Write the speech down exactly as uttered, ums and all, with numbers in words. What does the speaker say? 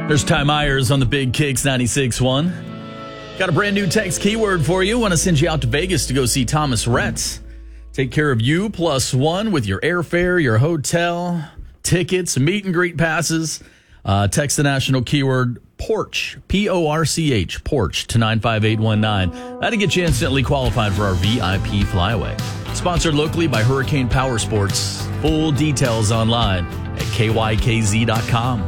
There's Ty Myers on the Big Kicks ninety-six point one. Got a brand new text keyword for you. Want to send you out to Vegas to go see Thomas Rhetz. Take care of you plus one with your airfare, your hotel, tickets, meet and greet passes. Uh, text the national keyword Porch, P O R C H, Porch to nine five eight one nine. That'll get you instantly qualified for our V I P flyaway. Sponsored locally by Hurricane Power Sports. Full details online at K Y K Z dot com.